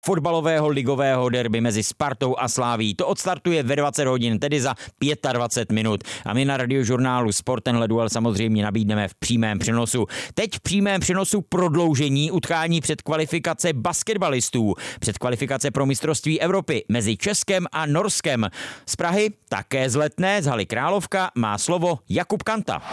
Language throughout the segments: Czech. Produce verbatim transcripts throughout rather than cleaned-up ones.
fotbalového ligového derby mezi Spartou a Slavií. To odstartuje ve dvacet hodin, tedy za dvacet pět minut. A my na radiožurnálu Sport tenhle duel samozřejmě nabídneme v přímém přenosu. Teď v přímém přenosu prodloužení utkání předkvalifikace basketbalistů. Předkvalifikace pro mistrovství Evropy mezi Českem a Norskem. Z Prahy také z Letné, z haly Královka, má slovo Jakub Kanta.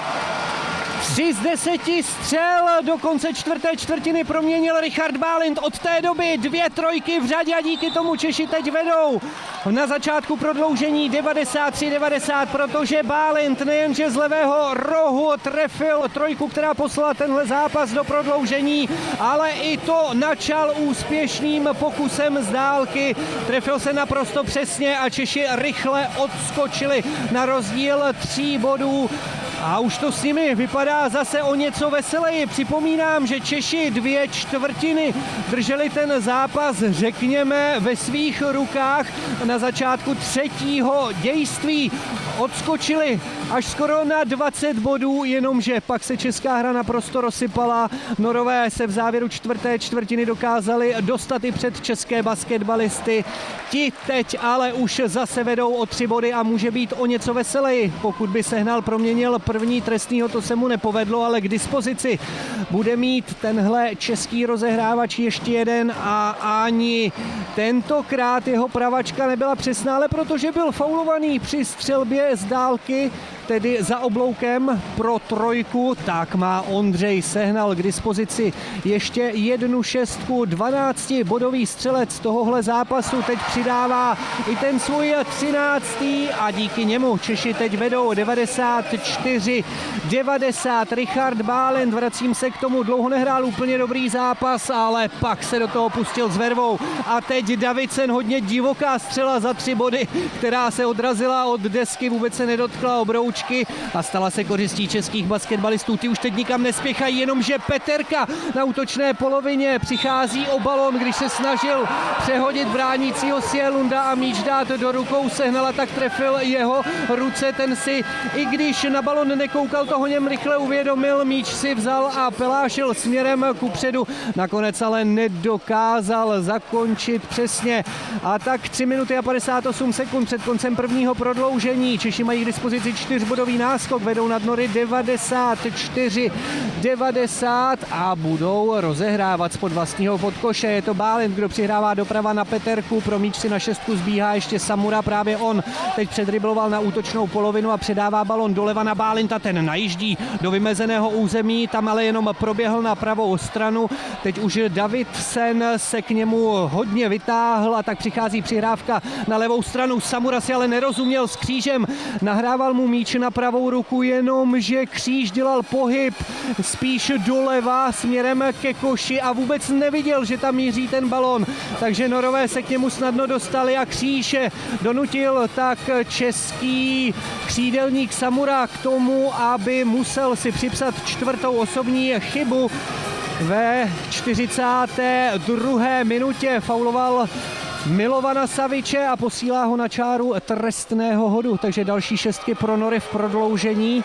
Tři z deseti střel do konce čtvrté čtvrtiny proměnil Richard Bálint. Od té doby dvě trojky v řadě a díky tomu Češi teď vedou. Na začátku prodloužení devadesát tři devadesát, protože Bálint nejenže z levého rohu trefil trojku, která poslala tenhle zápas do prodloužení, ale i to načal úspěšným pokusem z dálky. Trefil se naprosto přesně a Češi rychle odskočili na rozdíl tří bodů. A už to s nimi vypadá zase o něco veseleji. Připomínám, že Češi dvě čtvrtiny drželi ten zápas, řekněme, ve svých rukách. Na začátku třetího dějství odskočili až skoro na dvacet bodů, jenomže pak se česká hra naprosto rozsypala. Norové se v závěru čtvrté čtvrtiny dokázali dostat i před české basketbalisty. Ti teď ale už zase vedou o tři body a může být o něco veseleji. Pokud by Sehnal proměnil první trestního, to se mu nepovedlo, ale k dispozici bude mít tenhle český rozehrávač ještě jeden a ani tentokrát jeho pravačka nebyla přesná, ale protože byl faulovaný při střelbě z dálky, tedy za obloukem pro trojku, tak má Ondřej Sehnal k dispozici ještě jednu šestku. dvanáctibodový střelec tohohle zápasu teď přidává i ten svůj třináctý a díky němu Češi teď vedou devadesát čtyři devadesát. Richard Bálint, vracím se k tomu, dlouho nehrál úplně dobrý zápas, ale pak se do toho pustil s vervou. A teď Davidsen, hodně divoká střela za tři body, která se odrazila od desky, vůbec se nedotkla obroučky a stala se kořistí českých basketbalistů. Ty už teď nikam nespěchají, jenomže Peterka na útočné polovině přichází o balon, když se snažil přehodit bránícího Sjelunda a míč dát do rukou Sehnala, tak trefil jeho ruce. Ten si, i když na balon nekoukal, toho něm rychle uvědomil, míč si vzal a pelášil směrem kupředu. Nakonec ale nedokázal zakončit přesně. A tak tři minuty a padesát osm sekund před koncem prvního prodloužení. Češi mají k dispozici čtyřbodový náskok, vedou nad Nory devadesát čtyři devadesát a budou rozehrávat spod vlastního podkoše. Je to Bálint, kdo přihrává doprava na Peterku, pro míč si na šestku zbíhá ještě Samura, právě on teď předribloval na útočnou polovinu a předává balon doleva na Bálinta, ten najíždí do vymezeného území, tam ale jenom proběhl na pravou stranu. Teď už Davidsen se k němu hodně vytáhl a tak přichází přihrávka na levou stranu. Samura si ale nerozuměl s Křížem, nahrával mu míč na pravou ruku, jenomže Kříž dělal pohyb spíš doleva směrem ke koši a vůbec neviděl, že tam míří ten balon. Takže Norové se k němu snadno dostali a Kříž donutil tak český křídelník Samura k tomu, aby musel si připsat čtvrtou osobní chybu. Ve čtyřicáté druhé minutě fauloval Milovana Saviče a posílá ho na čáru trestného hodu, takže další šestky pro Nory v prodloužení.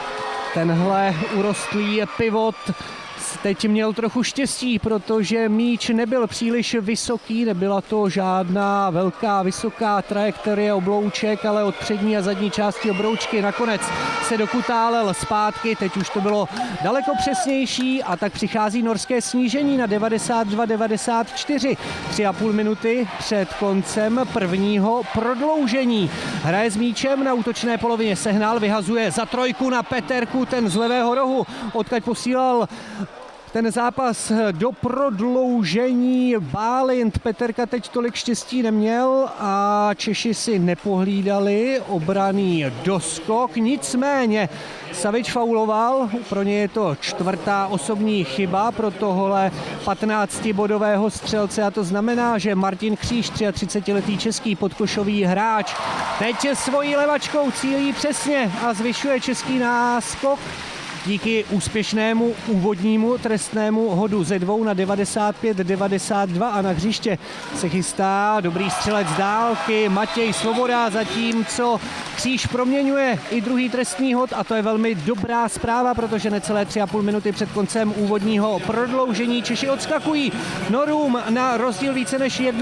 Tenhle urostlý pivot teď měl trochu štěstí, protože míč nebyl příliš vysoký, nebyla to žádná velká vysoká trajektorie oblouček, ale od přední a zadní části obroučky nakonec se dokutálel zpátky, teď už to bylo daleko přesnější a tak přichází norské snížení na devadesát dva devadesát čtyři. Tři a půl minuty před koncem prvního prodloužení. Hraje s míčem na útočné polovině Sehnal, vyhazuje za trojku na Peterku, ten z levého rohu, odkud posílal ten zápas do prodloužení Bálint. Peterka teď tolik štěstí neměl a Češi si nepohlídali obranný doskok. Nicméně Savič fauloval, pro ně je to čtvrtá osobní chyba pro tohle patnáctibodového střelce a to znamená, že Martin Kříž, třiatřicetiletý český podkošový hráč, teď svojí levačkou cílí přesně a zvyšuje český náskok díky úspěšnému úvodnímu trestnému hodu ze dvou na devadesát pět devadesát dva a na hřiště se chystá dobrý střelec z dálky Matěj Svoboda, zatímco Kříž proměňuje i druhý trestný hod a to je velmi dobrá zpráva, protože necelé tři a půl minuty před koncem úvodního prodloužení Češi odskakují Norům na rozdíl více než jedno